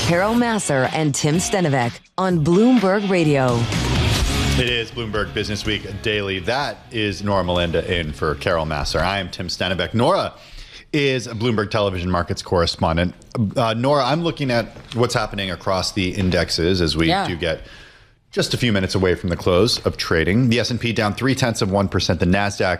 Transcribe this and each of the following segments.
Carol Massar and Tim Stenivek on Bloomberg Radio. It is Bloomberg Business Week Daily. That is Nora Melinda in for Carol Massar. I am Tim Stenivek. Nora is a Bloomberg Television Markets correspondent. Nora, I'm looking at what's happening across the indexes as we do get just a few minutes away from the close of trading. The S&P down 0.3%. The NASDAQ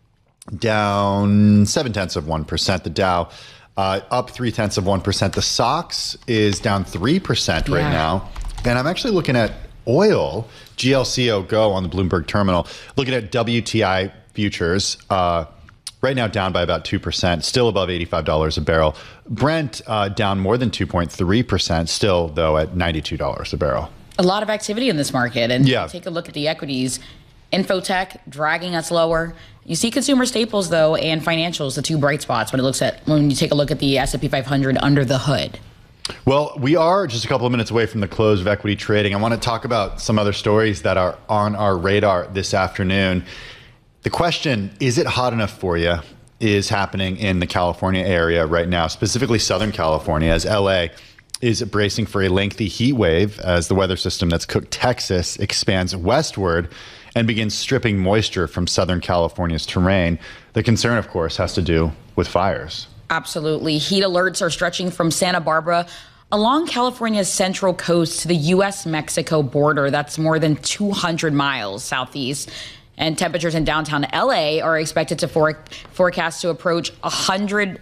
down 0.7%. The Dow up 0.3%. The SOX is down 3% right now. And I'm actually looking at oil, GLCO Go on the Bloomberg terminal, looking at WTI futures, right now down by about 2%, still above $85 a barrel. Brent down more than 2.3%, still, though, at $92 a barrel. A lot of activity in this market. And take a look at the equities. Infotech dragging us lower. You see consumer staples, though, and financials, the two bright spots when you take a look at the S&P 500 under the hood. Well, we are just a couple of minutes away from the close of equity trading. I want to talk about some other stories that are on our radar this afternoon. The question, is it hot enough for you, is happening in the California area right now, specifically Southern California, as LA is bracing for a lengthy heat wave as the weather system that's cooked Texas expands westward and begins stripping moisture from Southern California's terrain. The concern, of course, has to do with fires. Absolutely. Heat alerts are stretching from Santa Barbara along California's central coast to the U.S.-Mexico border. That's more than 200 miles southeast. And temperatures in downtown L.A. are expected to forecast to approach 100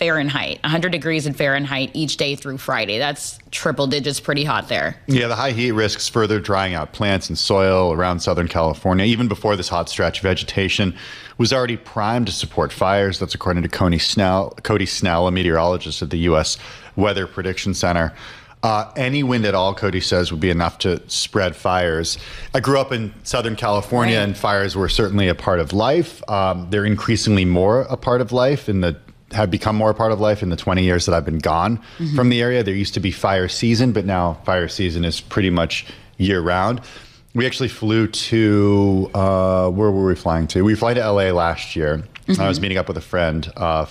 degrees in Fahrenheit each day through Friday. That's triple digits, pretty hot there. Yeah, the high heat risks further drying out plants and soil around Southern California. Even before this hot stretch, vegetation was already primed to support fires. That's according to Cody Snell, a meteorologist at the U.S. Weather Prediction Center. Any wind at all, Cody says, would be enough to spread fires. I grew up in Southern California, and fires were certainly a part of life. They're increasingly more a part of life have become more a part of life in the 20 years that I've been gone from the area. There used to be fire season, but now fire season is pretty much year round. We actually flew to, where were we flying to? We flew to LA last year. I was meeting up with a friend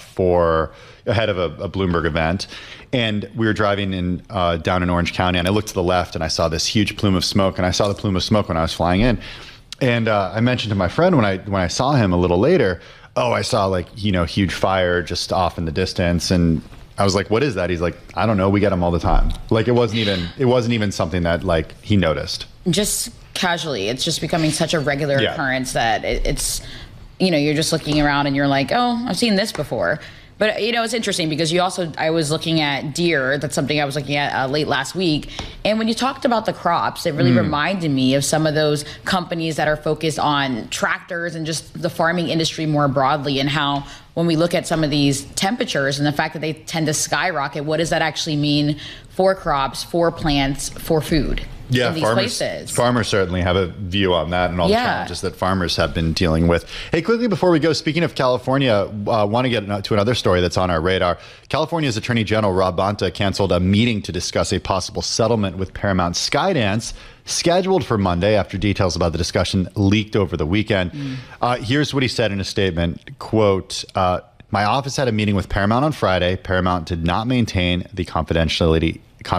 ahead of a Bloomberg event. And we were driving down in Orange County, and I looked to the left and I saw this huge plume of smoke, and I saw the plume of smoke when I was flying in. And I mentioned to my friend when I saw him a little later, I saw huge fire just off in the distance. And I was like, what is that? He's like, I don't know. We get them all the time. It wasn't even something that he noticed. Just casually. It's just becoming such a regular occurrence that it's, you're just looking around and you're like, oh, I've seen this before. But, it's interesting because I was looking at deer. That's something I was looking at late last week. And when you talked about the crops, it really reminded me of some of those companies that are focused on tractors and just the farming industry more broadly, and how when we look at some of these temperatures and the fact that they tend to skyrocket, what does that actually mean for crops, for plants, for food? Yeah, farmers certainly have a view on that and all the challenges that farmers have been dealing with. Hey, quickly before we go, speaking of California, want to get to another story that's on our radar. California's Attorney General Rob Bonta canceled a meeting to discuss a possible settlement with Paramount Skydance, scheduled for Monday after details about the discussion leaked over the weekend. Here's what he said in a statement, quote, my office had a meeting with Paramount on Friday. Paramount did not maintain the confidentiality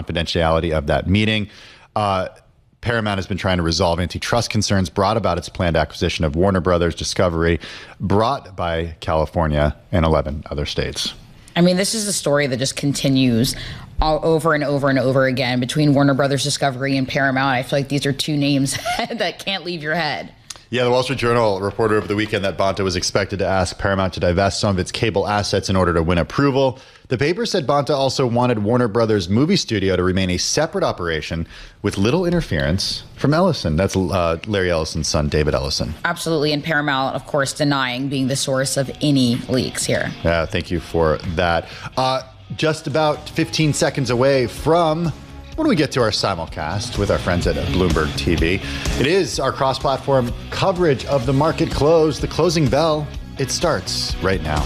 of that meeting. Paramount has been trying to resolve antitrust concerns brought about its planned acquisition of Warner Brothers Discovery, brought by California and 11 other states. I mean, this is a story that just continues over and over and over again between Warner Brothers Discovery and Paramount. I feel like these are two names that can't leave your head. Yeah, the Wall Street Journal reported over the weekend that Bonta was expected to ask Paramount to divest some of its cable assets in order to win approval. The paper said Bonta also wanted Warner Brothers Movie Studio to remain a separate operation with little interference from Ellison. That's Larry Ellison's son, David Ellison. Absolutely. And Paramount, of course, denying being the source of any leaks here. Yeah, thank you for that. Just about 15 seconds away from when we get to our simulcast with our friends at Bloomberg TV. It is our cross-platform coverage of the market close, the closing bell. It starts right now.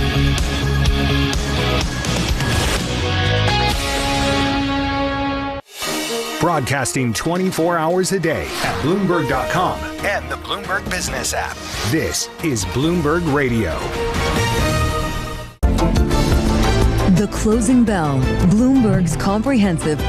Broadcasting 24 hours a day at Bloomberg.com and the Bloomberg Business app. This is Bloomberg Radio. The Closing Bell, Bloomberg's comprehensive